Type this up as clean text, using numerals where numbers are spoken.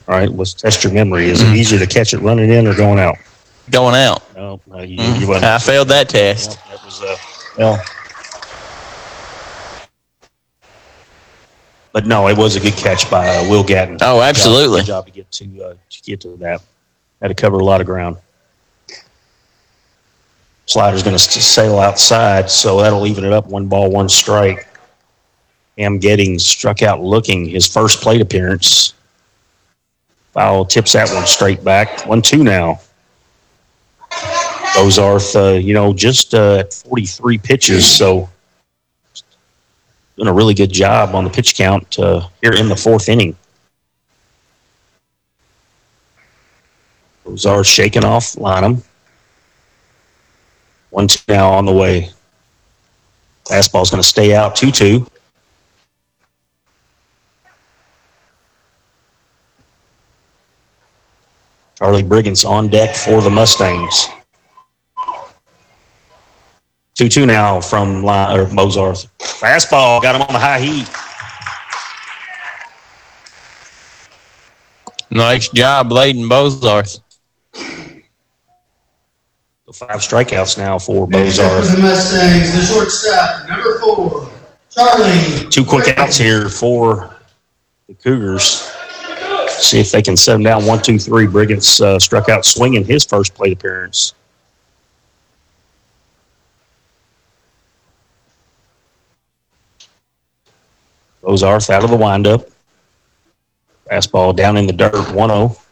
All right, let's test your memory. Is it easier to catch it running in or going out? Going out. No, you wasn't. I failed that test. That was well. But no, it was a good catch by Will Gatton. Oh, absolutely. Good job to get to that. Had to cover a lot of ground. Slider's going to sail outside, so that'll even it up. 1 ball, 1 strike. Cam Gettings struck out looking his first plate appearance. Foul tips that one straight back. 1-2 now. Bozarth, just at 43 pitches, so doing a really good job on the pitch count here in the 4th inning. Bozarth shaking off Lynham. 1-2 now on the way. Fastball's going to stay out. 2-2. Charlie Briggins on deck for the Mustangs. 2-2 now from Bozarth. Fastball got him on the high heat. Nice job, Layden Bozarth. 5 strikeouts now for Next up Bozarth. for the Mustangs, the shortstop, number 4, Charlie. 2 quick outs here for the Cougars. See if they can set them down. 1-2-3. Briggins struck out swinging his first plate appearance. Bozarth out of the windup. Fastball down in the dirt. 1-0.